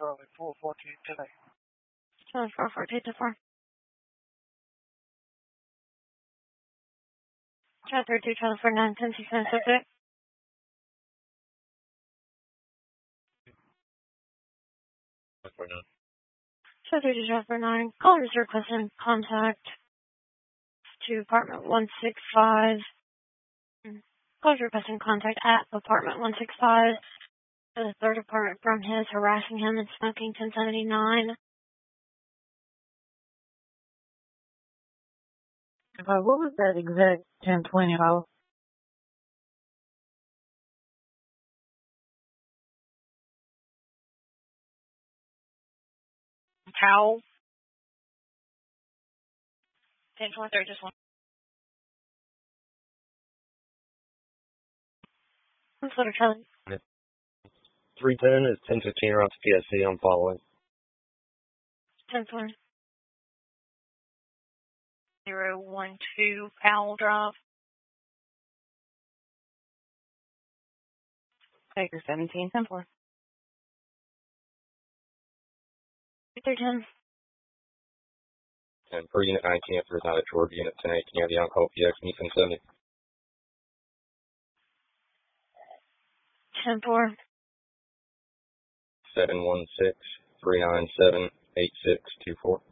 Charlie 442 today. Charlie 442 to 4. Charlie 32, Charlie 49, 10, 6, 9, 6, 8. Charlie 32, Charlie 49. Caller is requesting contact to apartment 165. Caller is requesting contact at apartment 165. The third apartment from his harassing him and smoking 1079. What was that exact 1020 hour? How? 1023, just one. What's the Charlie? 310 is 1015 around PSC. I'm following. 10-4. 012 Powell Drive. Baker 17, 10-4. 310. And per unit 19, if there's not a Georgia unit 10, can you have the on-call PX and Ethan 70? 10-4. 716-397-8624.